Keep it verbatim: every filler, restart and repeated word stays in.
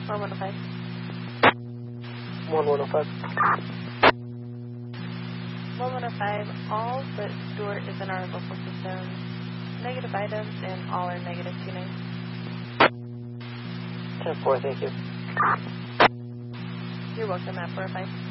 one one oh five. one one oh five. one one oh five, all but Stewart is in our local system. Negative items and all are negative tuning. ten four, thank you. You're welcome at four oh five.